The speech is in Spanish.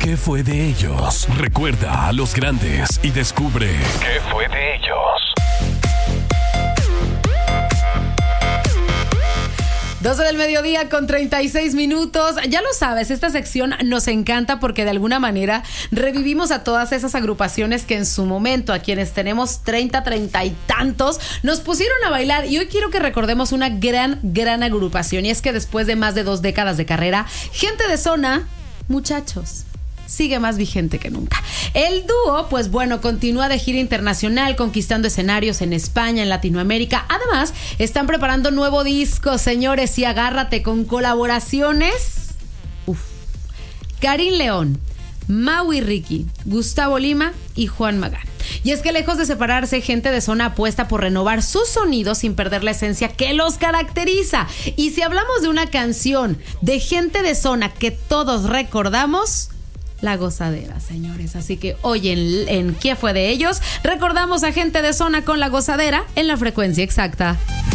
¿Qué fue de ellos? Recuerda a los grandes y descubre ¿qué fue de ellos? 12 del mediodía con 36 minutos. Ya lo sabes, esta sección nos encanta porque de alguna manera revivimos a todas esas agrupaciones que en su momento, a quienes tenemos 30 y tantos, nos pusieron a bailar. Y hoy quiero que recordemos una gran agrupación. Y es que después de más de 2 décadas de carrera, Gente de Zona, muchachos, sigue más vigente que nunca. El dúo, pues bueno, continúa de gira internacional, conquistando escenarios en España, en Latinoamérica. Además, están preparando nuevo disco, señores, y agárrate con colaboraciones. Karin León, Maui Ricky, Gustavo Lima y Juan Magán. Y es que lejos de separarse, Gente de Zona apuesta por renovar su sonido sin perder la esencia que los caracteriza. Y si hablamos de una canción de Gente de Zona que todos recordamos, La Gozadera, señores. Así que hoy en ¿Qué fue de ellos? Recordamos a Gente de Zona con La Gozadera en la frecuencia exacta.